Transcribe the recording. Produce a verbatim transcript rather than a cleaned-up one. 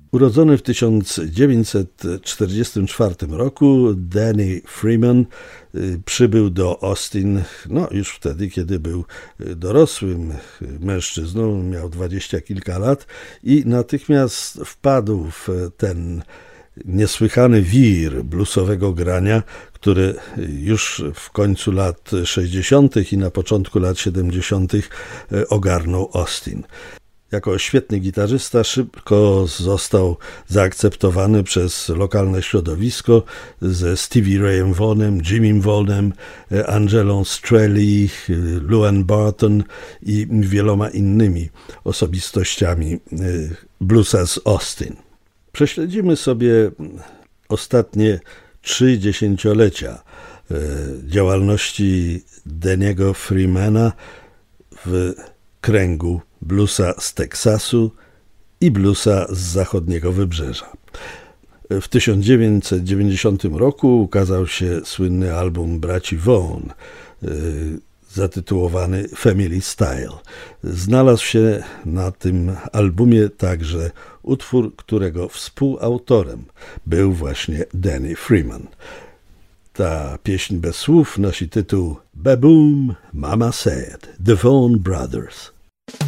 Urodzony w tysiąc dziewięćset czterdziestym czwartym roku, Danny Freeman przybył do Austin no, już wtedy, kiedy był dorosłym mężczyzną, miał dwadzieścia kilka lat i natychmiast wpadł w ten niesłychany wir bluesowego grania, który już w końcu lat sześćdziesiątych i na początku lat siedemdziesiątych ogarnął Austin. Jako świetny gitarzysta szybko został zaakceptowany przez lokalne środowisko ze Stevie Rayem Vaughanem, Jimmym Vaughanem, Angelą Strelli, Luan Barton i wieloma innymi osobistościami bluesa z Austin. Prześledzimy sobie ostatnie trzy dziesięciolecia działalności Danny'ego Freemana w kręgu bluesa z Teksasu i bluesa z zachodniego wybrzeża. W tysiąc dziewięćset dziewięćdziesiątym roku ukazał się słynny album braci Vaughan, zatytułowany Family Style. Znalazł się na tym albumie także utwór, którego współautorem był właśnie Danny Freeman. Ta pieśń bez słów nosi tytuł Ba Boom Mama Said, The Vaughan Brothers.